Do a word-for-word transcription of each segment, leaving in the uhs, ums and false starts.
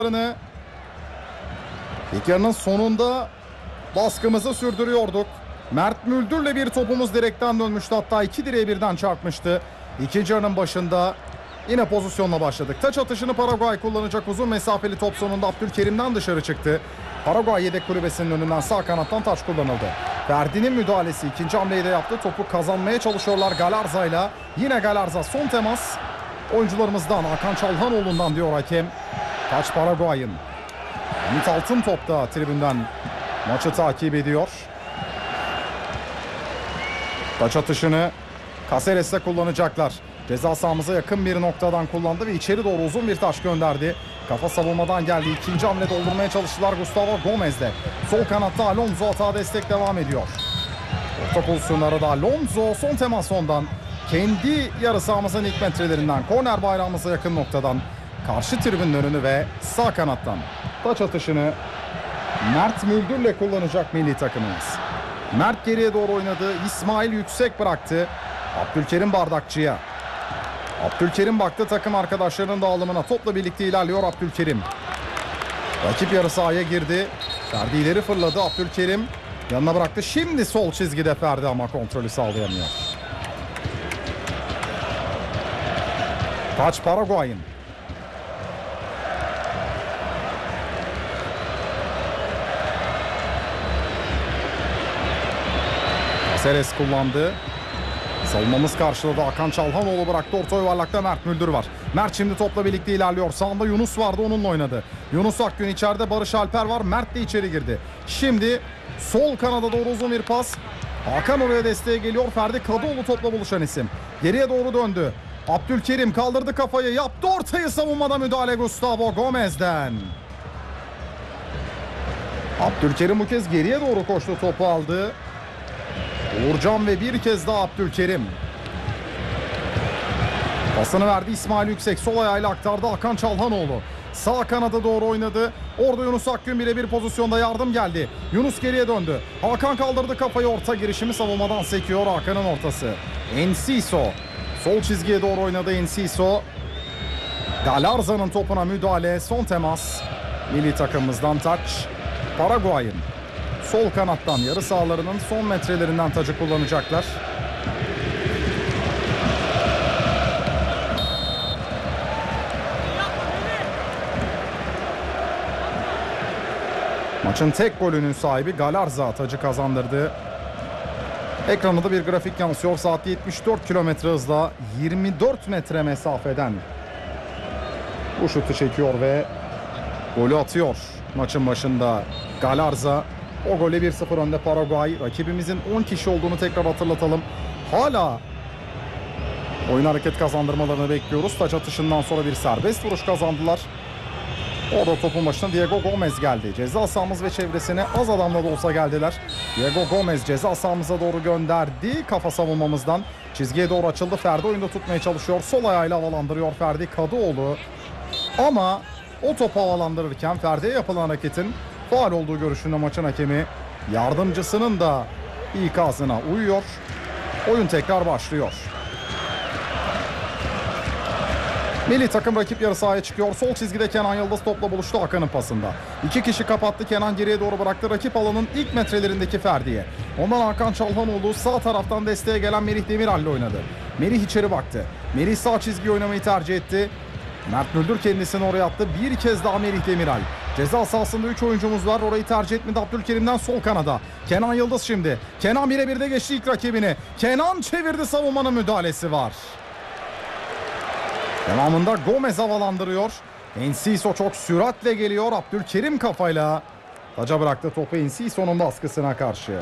İlk yarının sonunda baskımızı sürdürüyorduk. Mert Müldür'le bir topumuz direkten dönmüştü. Hatta iki direğe birden çarpmıştı. İkinci yarının başında yine pozisyonla başladık. Taç atışını Paraguay kullanacak. Uzun mesafeli top sonunda Abdülkerim'den dışarı çıktı. Paraguay yedek kulübesinin önünden sağ kanattan taç kullanıldı. Ferdi'nin müdahalesi ikinci hamleyi de yaptı. Topu kazanmaya çalışıyorlar Galarza'yla. Yine Galarza son temas. Oyuncularımızdan Hakan Çalhanoğlu'ndan diyor hakem. Taç Paraguay'ın. Ümit Altın topta tribünden maçı takip ediyor. Taç atışını Caceres'te kullanacaklar. Ceza sahamıza yakın bir noktadan kullandı ve içeri doğru uzun bir taş gönderdi. Kafa savunmadan geldi. İkinci hamle doldurmaya çalıştılar Gustavo Gomez'le. Sol kanatta Alonso hata destek devam ediyor. Orta pozisyonları da Alonso son temas ondan. Kendi yarı sahamızın ilk metrelerinden korner bayrağımıza yakın noktadan karşı tribünün önünü ve sağ kanattan taç atışını Mert Müldür'le kullanacak milli takımımız. Mert geriye doğru oynadı. İsmail yüksek bıraktı. Abdülkerim bardakçıya. Abdülkerim baktı takım arkadaşlarının dağılımına. Topla birlikte ilerliyor Abdülkerim. Rakip yarı sahaya girdi. Ferdi ileri fırladı. Abdülkerim yanına bıraktı. Şimdi sol çizgide Ferdi ama kontrolü sağlayamıyor. Taç Paraguay'ın. Caceres kullandı. Savunmamız karşıladı. Hakan Çalhanoğlu bıraktı. Orta yuvarlakta Mert Müldür var. Mert şimdi topla birlikte ilerliyor. Sağında Yunus vardı, onunla oynadı. Yunus Akgün içeride, Barış Alper var. Mert de içeri girdi. Şimdi sol kanada doğru uzun bir pas. Hakan oraya desteğe geliyor. Ferdi Kadıoğlu topla buluşan isim. Geriye doğru döndü. Abdülkerim kaldırdı kafayı. Yaptı ortayı, savunmada müdahale Gustavo Gomez'den. Abdülkerim bu kez geriye doğru koştu, topu aldı. Uğurcan ve bir kez daha Abdülkerim. Pasını verdi İsmail Yüksek. Sol ayağıyla aktardı Hakan Çalhanoğlu. Sağ kanada doğru oynadı. Orada Yunus Akgün birebir pozisyonda, yardım geldi. Yunus geriye döndü. Hakan kaldırdı kafayı, orta girişimi savunmadan sekiyor Hakan'ın ortası. Enciso. Sol çizgiye doğru oynadı Enciso. Galarza'nın topuna müdahale. Son temas. Milli takımımızdan taç. Paraguay'ın. Sol kanattan yarı sahalarının son metrelerinden tacı kullanacaklar. Maçın tek golünün sahibi Galarza tacı kazandırdı. Ekranda bir grafik yansıyor. Saatte yetmiş dört kilometre hızla yirmi dört metre mesafeden bu şutu çekiyor ve golü atıyor. Maçın başında Galarza. O gole bir sıfır önde Paraguay. Rakibimizin on kişi olduğunu tekrar hatırlatalım. Hala oyun hareket kazandırmalarını bekliyoruz. Taç atışından sonra bir serbest vuruş kazandılar. Orada topun başına Diego Gomez geldi. Ceza sahamız ve çevresine az adamla da olsa geldiler. Diego Gomez ceza sahamıza doğru gönderdi. Kafa savunmamızdan çizgiye doğru açıldı. Ferdi oyunda tutmaya çalışıyor. Sol ayağıyla havalandırıyor Ferdi Kadıoğlu. Ama o topu havalandırırken Ferdi'ye yapılan hareketin faul olduğu görüşünde maçın hakemi. Yardımcısının da ikazına uyuyor. Oyun tekrar başlıyor. Milli takım rakip yarı sahaya çıkıyor. Sol çizgide Kenan Yıldız topla buluştu Hakan'ın pasında. İki kişi kapattı. Kenan geriye doğru bıraktı. Rakip alanın ilk metrelerindeki Ferdi'ye. Ondan Hakan Çalhanoğlu sağ taraftan desteğe gelen Merih Demiral'le oynadı. Merih içeri baktı. Merih sağ çizgiyi oynamayı tercih etti. Mert Müldür kendisini oraya attı. Bir kez daha Merih Demiral. Ceza sahasında üç oyuncumuz var. Orayı tercih etmedi Abdülkerim'den sol kanada. Kenan Yıldız şimdi. Kenan birebir de geçti ilk rakibini. Kenan çevirdi, savunmanın müdahalesi var. Devamında Gomez havalandırıyor. Enciso çok süratle geliyor. Abdülkerim kafayla taca bıraktı topu Enciso'nun baskısına karşı.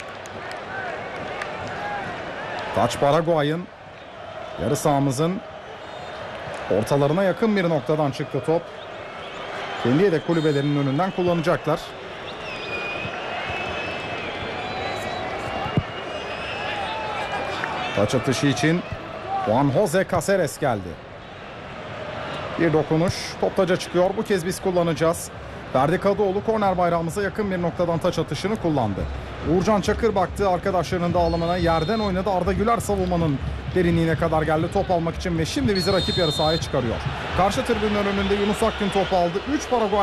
Taç Paraguay'ın yarı sahamızın ortalarına yakın bir noktadan çıktı top. Kendi yedek kulübelerinin önünden kullanacaklar. Taç atışı için Juan Jose Caceres geldi. Bir dokunuş, top taca çıkıyor. Bu kez biz kullanacağız. Ferdi Kadıoğlu korner bayrağımıza yakın bir noktadan taç atışını kullandı. Uğurcan Çakır baktı arkadaşlarının dağılımına, yerden oynadı. Arda Güler savunmanın derinliğine kadar geldi top almak için ve şimdi bizi rakip yarı sahaya çıkarıyor. Karşı tribünün önünde Yunus Akgün topu aldı. üç Paraguay